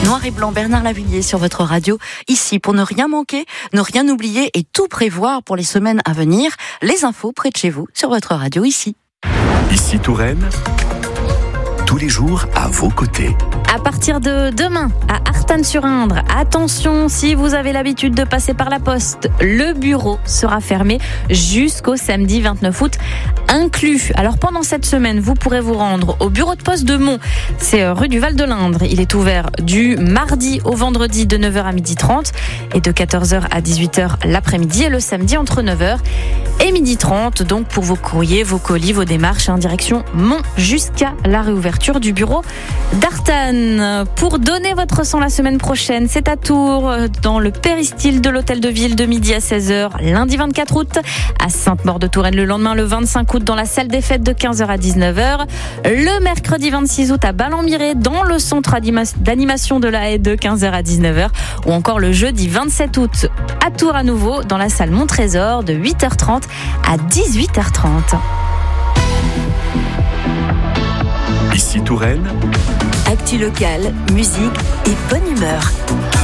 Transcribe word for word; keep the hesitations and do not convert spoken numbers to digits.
Noir et blanc, Bernard Lavilliers sur votre radio, ici pour ne rien manquer, ne rien oublier et tout prévoir pour les semaines à venir. Les infos près de chez vous sur votre radio ici. Ici Touraine, tous les jours à vos côtés. À partir de demain, à Artanne-sur-Indre, attention, si vous avez l'habitude de passer par la poste, le bureau sera fermé jusqu'au samedi vingt-neuf août inclus. Alors pendant cette semaine, vous pourrez vous rendre au bureau de poste de Mont. C'est rue du Val-de-l'Indre. Il est ouvert du mardi au vendredi de neuf heures à midi trente et de quatorze heures à dix-huit heures l'après-midi et le samedi entre neuf heures et midi trente. Donc pour vos courriers, vos colis, vos démarches en direction Mont jusqu'à la réouverture du bureau d'Artanne. Pour donner votre sang la semaine prochaine, c'est à Tours, dans le péristyle de l'hôtel de ville de midi à seize heures, lundi vingt-quatre août, à Sainte-Maure-de-Touraine le lendemain le vingt-cinq août dans la salle des fêtes de quinze heures à dix-neuf heures, le mercredi vingt-six août à Ballon-Miré dans le centre d'animation de la Haye de quinze heures à dix-neuf heures, ou encore le jeudi vingt-sept août à Tours à nouveau dans la salle Montrésor de huit heures trente à dix-huit heures trente. Ici Touraine, Actu locale, musique et bonne humeur.